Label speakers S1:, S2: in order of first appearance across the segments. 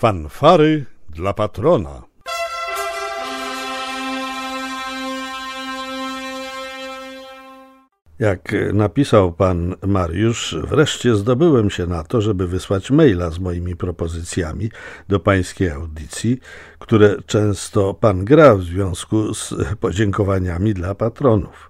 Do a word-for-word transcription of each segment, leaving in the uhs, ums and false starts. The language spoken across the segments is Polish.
S1: Fanfary dla patrona. Jak napisał pan Mariusz, wreszcie zdobyłem się na to, żeby wysłać maila z moimi propozycjami do pańskiej audycji, które często pan gra w związku z podziękowaniami dla patronów.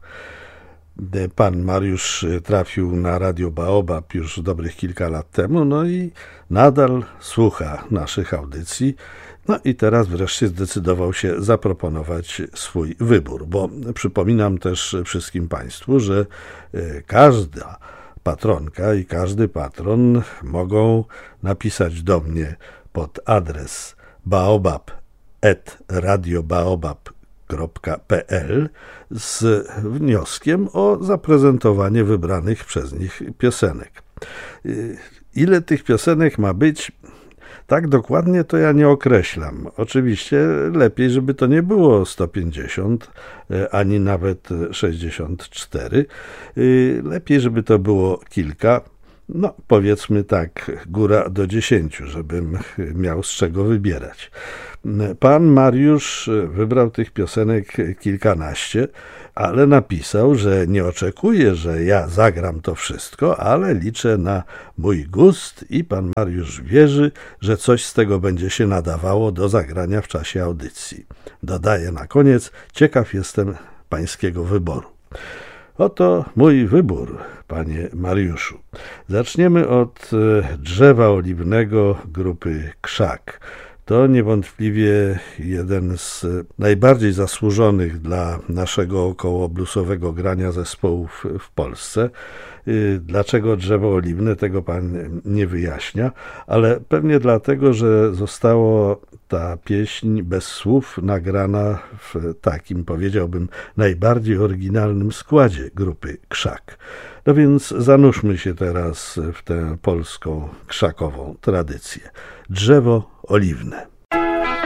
S1: Pan Mariusz trafił na Radio Baobab już dobrych kilka lat temu, no i nadal słucha naszych audycji. No i teraz wreszcie zdecydował się zaproponować swój wybór, bo przypominam też wszystkim państwu, że każda patronka i każdy patron mogą napisać do mnie pod adres baobab at radiobaobab kropka pe el z wnioskiem o zaprezentowanie wybranych przez nich piosenek. Ile tych piosenek ma być? Tak dokładnie to ja nie określam. Oczywiście lepiej, żeby to nie było sto pięćdziesiąt, ani nawet sześćdziesiąt cztery. Lepiej, żeby to było kilka. No, powiedzmy tak, góra do dziesięciu, żebym miał z czego wybierać. Pan Mariusz wybrał tych piosenek kilkanaście, ale napisał, że nie oczekuje, że ja zagram to wszystko, ale liczę na mój gust i pan Mariusz wierzy, że coś z tego będzie się nadawało do zagrania w czasie audycji. Dodaję na koniec, ciekaw jestem pańskiego wyboru. Oto mój wybór, panie Mariuszu. Zaczniemy od Drzewa Oliwnego grupy Krzak. To niewątpliwie jeden z najbardziej zasłużonych dla naszego okołobluesowego grania zespołów w Polsce. Dlaczego Drzewo Oliwne, tego pan nie wyjaśnia, ale pewnie dlatego, że została ta pieśń bez słów nagrana w takim, powiedziałbym, najbardziej oryginalnym składzie grupy Krzak. No więc zanurzmy się teraz w tę polską krzakową tradycję. Drzewo Oliwne.